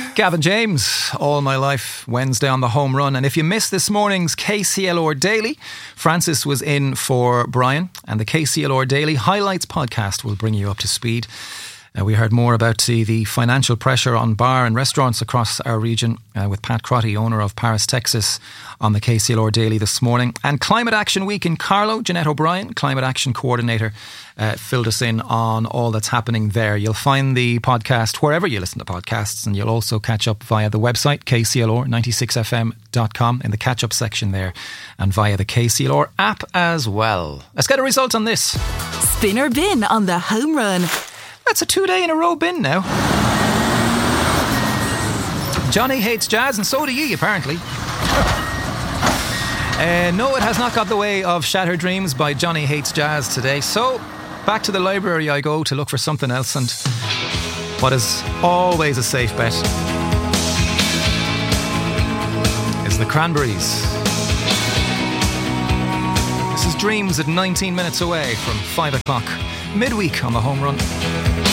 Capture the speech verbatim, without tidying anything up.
Gavin James, All My Life, Wednesday on the Home Run. And if you missed this morning's K C L R Daily, Francis was in for Brian, and the K C L R Daily Highlights podcast will bring you up to speed. Uh, we heard more about the, the financial pressure on bar and restaurants across our region uh, with Pat Crotty, owner of Paris, Texas, on the K C L R Daily this morning. And Climate Action Week in Carlow, Jeanette O'Brien, Climate Action Coordinator, uh, filled us in on all that's happening there. You'll find the podcast wherever you listen to podcasts, and you'll also catch up via the website k c l r ninety-six f m dot com in the catch-up section there, and via the K C L R app as well. Let's get a result on this. Spin or bin on the Home Run. That's a two day in a row bin now. Johnny hates jazz, and so do you, apparently. uh, no, it has not got the way of Shattered Dreams by Johnny Hates Jazz today. So, back to the library I go to look for something else, and what is always a safe bet is the Cranberries. This is Dreams at nineteen minutes away from five o'clock. Midweek on the Home Run.